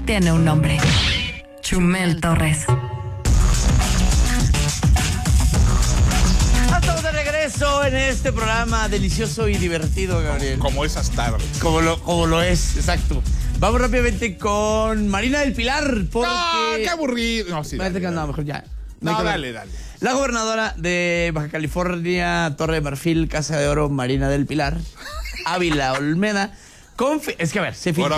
tiene un nombre. Chumel Torres. Estamos de regreso en este programa delicioso y divertido, Gabriel. Como esas tardes. Como lo es, exacto. Vamos rápidamente con Marina del Pilar, porque... No, qué aburrido. No, sí. Parece que no, mejor ya. No, dale. La gobernadora de Baja California, Torre de Marfil, Casa de Oro, Marina del Pilar, Ávila Olmeda, es que a ver, se filtró...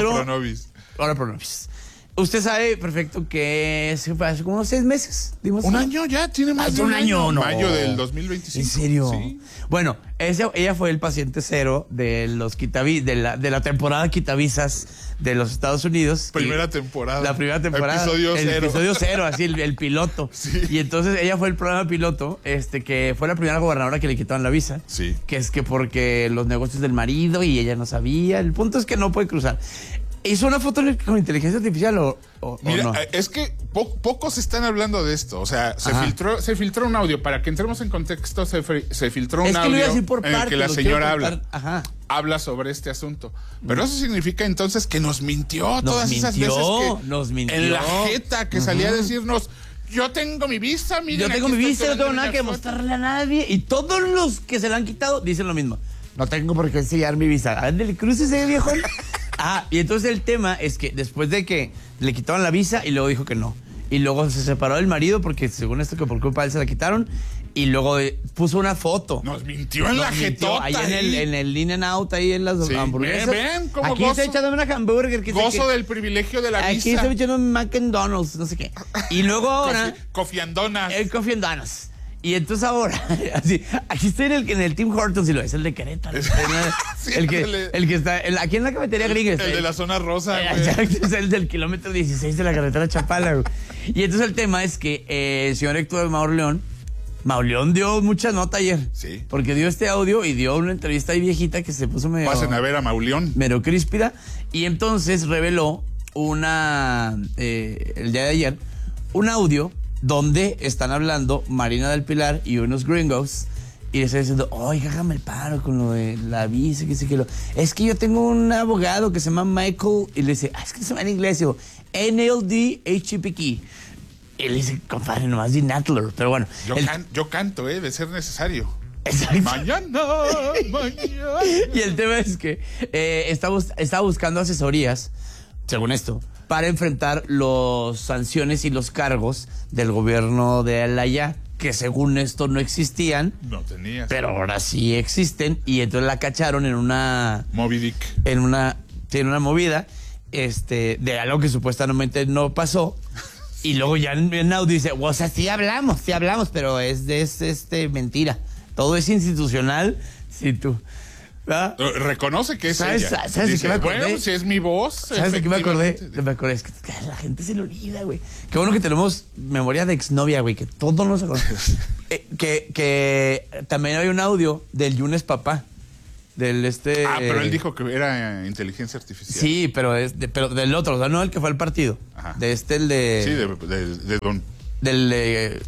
Ahora pro nobis. Usted sabe perfecto que se fue hace como unos 6 meses. ¿Un año ya? ¿Tiene más de un año? No. Mayo del 2025. ¿En serio? Sí. Bueno, ella fue el paciente cero de los de la temporada quitavisas de los Estados Unidos. Primera temporada. La primera temporada. Episodio cero. Episodio cero, así el piloto. Sí. Y entonces ella fue el programa piloto, que fue la primera gobernadora que le quitaron la visa. Sí. Que es que porque los negocios del marido y ella no sabía. El punto es que no puede cruzar. ¿Hizo una foto con inteligencia artificial o Mira, no? es que pocos están hablando de esto. O sea, se filtró un audio. Para que entremos en contexto, se filtró un audio en el que la señora habla sobre este asunto. Pero eso significa entonces que nos mintió todas esas veces que nos mintió. En la jeta que salía a decirnos: yo tengo mi visa, miren. Yo tengo mi visa, no tengo nada que mostrarle a nadie. Y todos los que se la han quitado dicen lo mismo. No tengo por qué enseñar mi visa. Ándale, crucese, viejo. Y entonces el tema es que después de que le quitaron la visa y luego dijo que no. Y luego se separó del marido porque según esto que por culpa de él se la quitaron. Y luego puso una foto. Nos mintió en la jetota. Ahí en el In-N-Out, ahí en las hamburguesas. Ven, como aquí está echándome una hamburger. Gozo del privilegio de la visa. Aquí está echando un McDonald's, no sé qué. Y luego ahora... Coffee and Donuts. El Coffee and Donuts. Y entonces ahora, así, aquí estoy en el Tim Hortons y lo es el de Querétaro. Sí, el que está aquí en la cafetería gringa. El de la zona rosa, güey. Es el del kilómetro 16 de la carretera Chapala, güey. Y entonces el tema es que el señor Héctor Mauleón dio mucha nota ayer. Sí. Porque dio este audio y dio una entrevista ahí viejita que se puso medio... Pasen a ver a Mauleón. Medio críspida. Y entonces reveló el día de ayer, un audio donde están hablando Marina del Pilar y unos gringos y le están diciendo: oye, hágame el paro con lo de la visa, que sé que lo... Es que yo tengo un abogado que se llama Michael, y le dice: es que se llama en inglés, digo, NLDHPK. Y le dice: compadre, nomás di Natler. Pero bueno. Yo canto, de ser necesario. Exacto. Mañana. Y el tema es que está buscando asesorías, según esto, para enfrentar las sanciones y los cargos del gobierno de allá, que según esto no existían. No tenías. Pero ahora sí existen, y entonces la cacharon en una... Moby Dick. En una movida, de algo que supuestamente no pasó. Y luego ya en audio dice: o sea, sí hablamos, pero es mentira. Todo es institucional, si tú... ¿verdad? Reconoce que es ¿Sabes, ella. ¿sabes Dice, de qué me acordé? bueno, si es mi voz. ¿Sabes de qué me acordé? Es que la gente se le olvida, güey. Qué bueno que tenemos memoria de exnovia, güey, que todo nos acuerda. que también hay un audio del Yunes papá. Pero él dijo que era inteligencia artificial. Sí, pero del otro, o sea, no el que fue al partido. Ajá. El de... Sí, de Don. De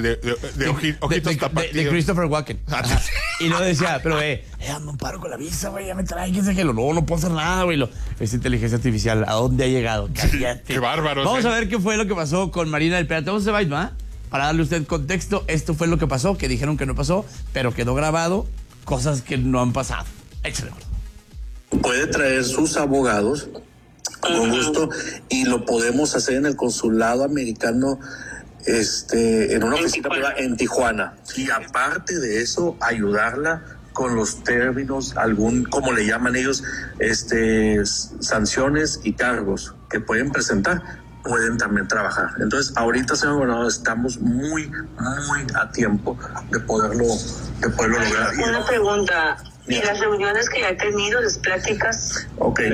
ojitos tapatíos. De Christopher Walken. Y lo decía: pero dame un paro con la visa, güey, ya me trae, qué sé qué. No puedo hacer nada, güey. Es inteligencia artificial. ¿A dónde ha llegado? Cállate. Qué bárbaro. Vamos a ver qué fue lo que pasó con Marina del Pilar. Vamos a ver, ¿no? Para darle a usted contexto, esto fue lo que pasó, que dijeron que no pasó, pero quedó grabado, cosas que no han pasado. Échale. Puede traer sus abogados con gusto y lo podemos hacer en el consulado americano, en una oficina privada en Tijuana. Y aparte de eso, ayudarla con los términos, como le llaman ellos, sanciones y cargos que pueden presentar, pueden también trabajar. Entonces, ahorita, señor gobernador, estamos muy, muy a tiempo de poderlo lograr. Una pregunta. ¿Y las reuniones que ya he tenido, las pláticas? Okay.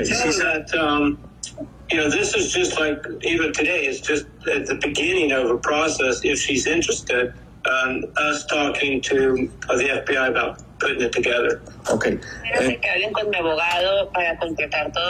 This is just like, even today, it's just at the beginning of a process, if she's interested, us talking to the FBI about putting it together. Okay. Que hablen con mi abogado para completar todo.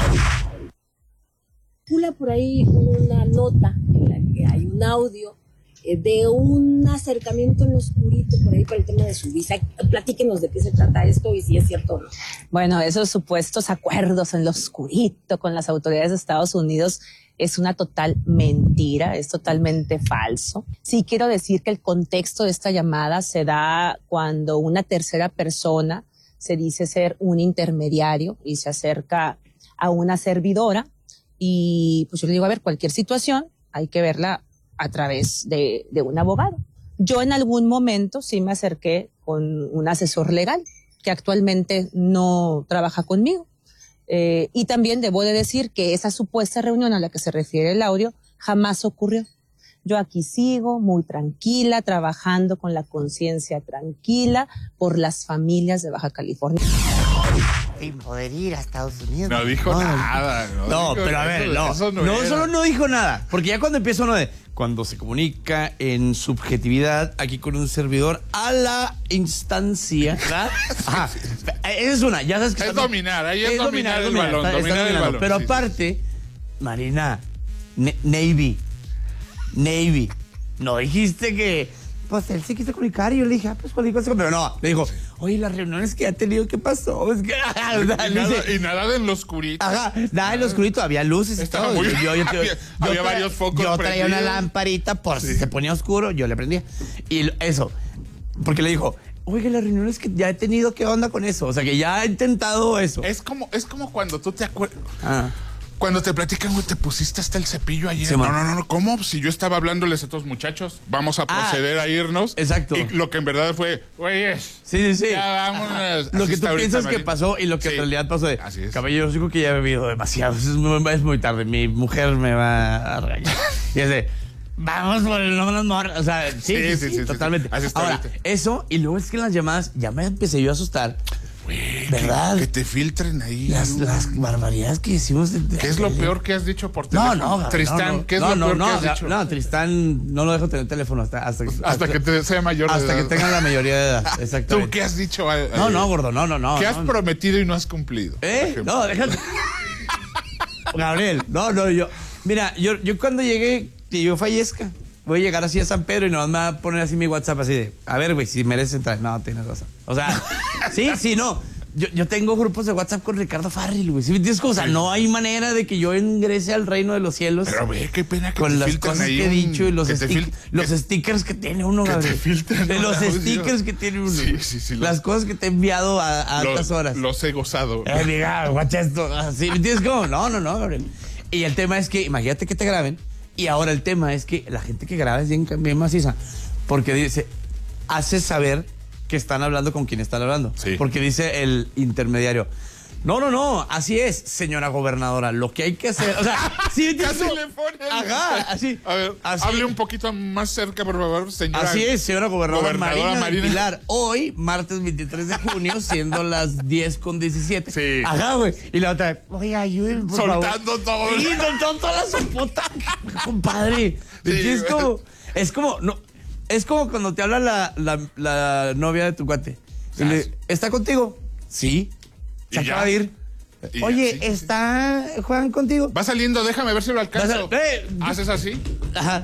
Pula por ahí una nota en la que hay un audio de un acercamiento en lo oscurito por ahí por el tema de su visa. Platíquenos de qué se trata esto y si es cierto o no. Bueno, esos supuestos acuerdos en lo oscurito con las autoridades de Estados Unidos es una total mentira, es totalmente falso. Sí quiero decir que el contexto de esta llamada se da cuando una tercera persona se dice ser un intermediario y se acerca a una servidora y pues yo le digo, a ver, cualquier situación hay que verla a través de un abogado. Yo en algún momento sí me acerqué con un asesor legal que actualmente no trabaja conmigo. Y también debo de decir que esa supuesta reunión a la que se refiere el audio jamás ocurrió. Yo aquí sigo muy tranquila, trabajando con la conciencia tranquila por las familias de Baja California. Sin poder ir a Estados Unidos. No dijo nada. No, pero a ver, no solo no dijo nada. Porque ya cuando empieza uno de... Cuando se comunica en subjetividad aquí con un servidor a la instancia, ¿verdad? Ajá. Esa es una, ya sabes que... Es dominar, ahí es dominar el balón, dominar el balón. Pero aparte, Marina, Navy, no dijiste que... Pues él se quiso comunicar y yo le dije, pues cualquier cosa, pero no, le dijo, oye, las reuniones que ha tenido, ¿qué pasó? Es que, y nada en lo oscurito. Ajá, nada en lo oscurito, había luces y todo. Había varios focos. Yo traía una lamparita por si se ponía oscuro, yo le prendía. Y eso, porque le dijo, oye, las reuniones que ya he tenido, ¿qué onda con eso? O sea, que ya he intentado eso. Es como cuando tú te acuerdas... Cuando te platican, güey, te pusiste hasta el cepillo ayer. Sí, no, ¿cómo? Si yo estaba hablándoles a estos muchachos, vamos a proceder a irnos. Exacto. Y lo que en verdad fue, güey, sí. Ya vámonos. Lo que tú piensas que pasó y lo que en realidad pasó. Así es. Caballero, yo digo que ya he bebido demasiado. Es muy tarde. Mi mujer me va a regañar. Y es de, vamos por el nombre de las morras. O sea, sí, totalmente. Así está. Ahora, eso, y luego es que en las llamadas ya me empecé yo a asustar. ¿Verdad? Que te filtren ahí. Las barbaridades que decimos. ¿Qué es lo peor que has dicho por teléfono? No, Tristán, ¿qué es lo peor que has dicho? No, Tristán no lo dejo tener teléfono hasta que te sea mayor de edad. Hasta que tenga la mayoría de edad, exactamente. ¿Tú qué has dicho? No, gordo, no. ¿Qué has prometido y no has cumplido? No, déjate. Gabriel, yo... Mira, yo cuando llegué, que yo fallezca, voy a llegar así a San Pedro y nomás me va a poner así mi WhatsApp así de, a ver, güey, si mereces entrar. No, tienes razón. O sea, sí, no. Yo tengo grupos de WhatsApp con Ricardo Farril, güey. ¿Sí me entiendes? O sea, no hay manera de que yo ingrese al reino de los cielos. Pero, güey, qué pena que con te las cosas que he dicho y los stickers que tiene uno, Gabriel. Los stickers que tiene uno. Sí. Las cosas que te he enviado a altas horas. Los he gozado. Diga, guacha esto. ¿Sí me entiendes cómo? No, Gabriel. Y el tema es que, imagínate que te graben. Y ahora el tema es que la gente que graba es bien maciza. Porque dice, hace saber que están hablando con quien están hablando. Sí. Porque dice el intermediario, no, así es, señora gobernadora, lo que hay que hacer, o sea, sí, casi le ponen. Ajá, así. A ver, así. Hable un poquito más cerca, por favor, señora. Así es, señora gobernadora Marina del Pilar. Hoy, martes 23 de junio, siendo las 10:17. Sí. Ajá, güey. Y la otra, oye, ayúdenme, por soltando favor. todo. Sí, soltando toda la sopota, compadre. Sí, es como, no. Es como cuando te habla la novia de tu cuate. Y le, ¿está contigo? Sí. Se acaba de ir. Oye, ¿está Juan contigo? Va saliendo, déjame ver si lo alcanzo. ¿Haces así? Ajá.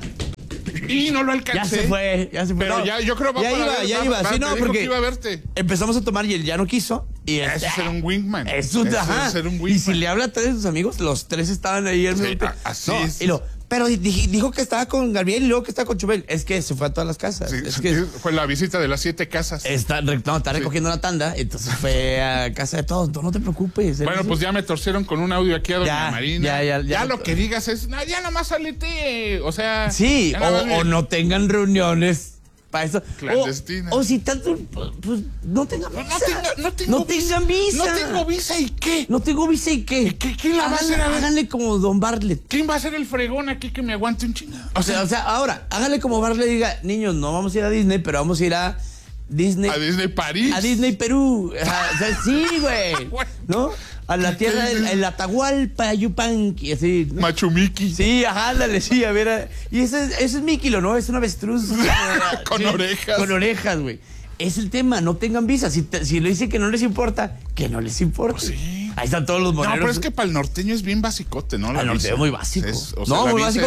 Y no lo alcancé. Ya se fue. Pero no, ya, yo creo que ya iba. Sí, no, porque iba a verte. Empezamos a tomar y él ya no quiso. Y ese es ser un wingman. Eso es ser un wingman. Y si le habla a tres de sus amigos, los tres estaban ahí. Así es. Y pero dijo que estaba con Gabriel y luego que estaba con Chubel. Es que se fue a todas las casas. Sí, es que fue la visita de las 7 casas. Está recogiendo una tanda, entonces fue a casa de todos. No te preocupes. Bueno, pues ya me torcieron con un audio aquí a doña Marina. Ya lo que digas es, ya nomás salite. O sea. Sí, o no tengan reuniones para eso. Clandestina. O si tanto, pues no tengan visa. No tengan visa. No tengo visa y qué. No tengo visa y qué. ¿Quién la va a hacer? Háganle como Don Bartlett. ¿Quién va a ser el fregón aquí que me aguante un chingado? O sea, ahora, háganle como Bartlett diga, niños, no vamos a ir a Disney, pero vamos a ir a Disney. A Disney París. A Disney Perú. O sea, sí, güey. ¿No? A la tierra del Atahualpa, Yupanqui, así. ¿No? Machu Miki. Sí, ándale, sí, a ver. Y ese es Miquilo, ¿no? Es un avestruz. Con orejas. Con orejas, güey. Es el tema, no tengan visa. Si le dicen que no les importa, que no les importa. Pues sí. Ahí están todos los moneros. No, pero es que para el norteño es bien basicote, ¿no? El norteño es muy básico. Muy básico.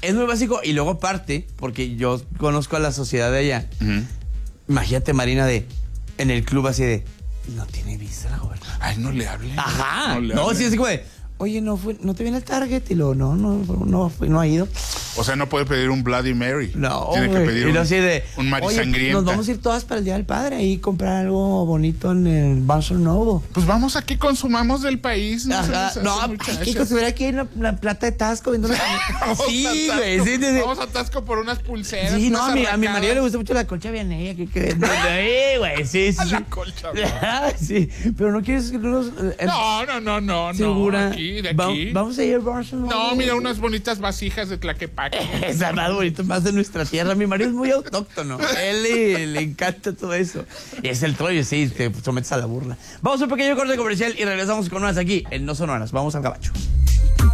Es muy básico y luego aparte, porque yo conozco a la sociedad de allá. Imagínate, Marina, en el club así de, no tiene visa la gobernadora. Ay, no le hable. Ajá. No, sí, así como de, oye, no te viene el target y luego no ha ido. O sea, no puede pedir un Bloody Mary. No, tiene que pedir un Mari Sangrienta. Nos vamos a ir todas para el Día del Padre y comprar algo bonito en el Barnes & Noble. Pues vamos aquí, consumamos del país. No, hay que consumir aquí en la plata de Tasco viendo la... Sí, güey. Sí. Vamos a Tasco por unas pulseras. Sí, no, a mi marido le gusta mucho la concha vianella. Güey, sí. La concha. Sí, pero no quieres... No. ¿Segura? De aquí. Vamos a ir al Barnes & Noble. No, mira, unas bonitas vasijas de Tlaquepaque. Es más bonito, más de nuestra tierra. Mi marido es muy autóctono. Él le encanta todo eso. Y es el trollo, sí, te sometes a la burla. Vamos a un pequeño corte comercial y regresamos con más aquí en No Sonoras. Vamos al gabacho.